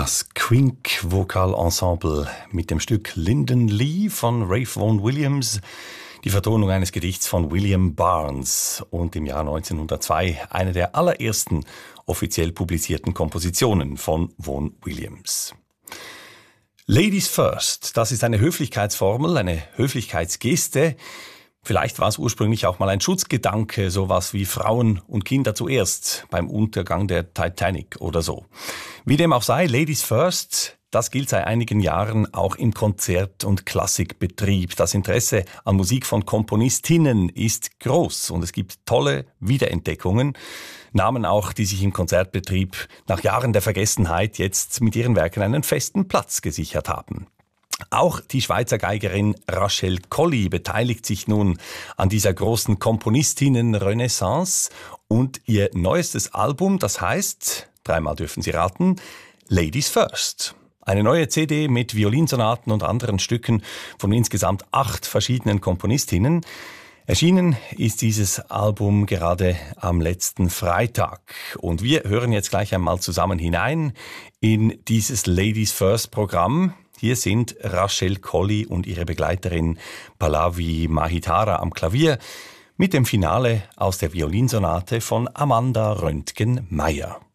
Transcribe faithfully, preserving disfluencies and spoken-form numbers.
Das Quink Vocal Ensemble mit dem Stück Lyndon Lee von Ralph Vaughan Williams, die Vertonung eines Gedichts von William Barnes und im Jahr neunzehnhundertzwei eine der allerersten offiziell publizierten Kompositionen von Vaughan Williams. Ladies First, das ist eine Höflichkeitsformel, eine Höflichkeitsgeste. Vielleicht war es ursprünglich auch mal ein Schutzgedanke, sowas wie Frauen und Kinder zuerst beim Untergang der Titanic oder so. Wie dem auch sei, Ladies First, das gilt seit einigen Jahren auch im Konzert- und Klassikbetrieb. Das Interesse an Musik von Komponistinnen ist groß und es gibt tolle Wiederentdeckungen. Namen auch, die sich im Konzertbetrieb nach Jahren der Vergessenheit jetzt mit ihren Werken einen festen Platz gesichert haben. Auch die Schweizer Geigerin Rachel Colley beteiligt sich nun an dieser großen Komponistinnen-Renaissance und ihr neuestes Album, das heißt, dreimal dürfen Sie raten, Ladies First. Eine neue C D mit Violinsonaten und anderen Stücken von insgesamt acht verschiedenen Komponistinnen. Erschienen ist dieses Album gerade am letzten Freitag. Und wir hören jetzt gleich einmal zusammen hinein in dieses Ladies First Programm. Hier sind Rachel Colley und ihre Begleiterin Pallavi Mahitara am Klavier mit dem Finale aus der Violinsonate von Amanda Röntgen-Meyer.